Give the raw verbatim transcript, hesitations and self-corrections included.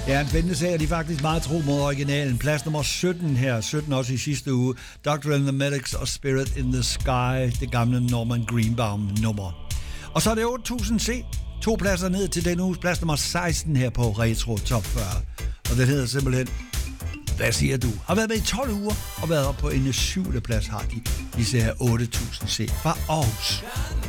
Ja, en spændende sag, og de er faktisk meget tro mod originalen. Plads nummer sytten her, sytten også i sidste uge. Doctor and the Medics og Spirit in the Sky, det gamle Norman Greenbaum-nummer. Og så er det otte tusind C, to pladser ned til denne uges plads nummer seksten her på Retro Top fyrre. Og det hedder simpelthen, hvad siger du? Har været med i tolv uger og været op på en syvende plads har de. De ser otte tusind C fra Aarhus.